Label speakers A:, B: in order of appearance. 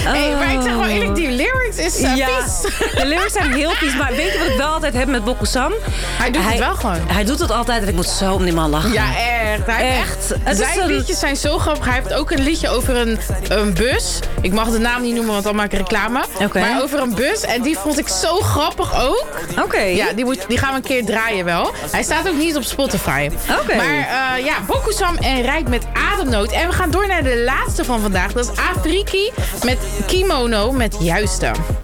A: Hey, maar ik zeg gewoon eerlijk, die lyrics is vies.
B: De lyrics zijn heel vies. Maar weet je wat ik wel altijd heb met Bokusam?
A: Hij doet het wel gewoon.
B: Hij doet het altijd en ik moet zo om die man lachen.
A: Ja, echt. Zijn liedjes zijn zo grappig. Hij heeft ook een liedje over een bus. Ik mag de naam niet noemen, want dan maak ik reclame.
B: Okay.
A: Maar over een bus. En die vond ik zo grappig ook.
B: Oké.
A: Ja, die gaan we een keer draaien wel. Hij staat ook niet op Spotify.
B: Oké.
A: Maar Bokusam en Rijk met Ademnood. En we gaan door naar de laatste van vandaag. Dat is Afriki met Kimono met Juiste.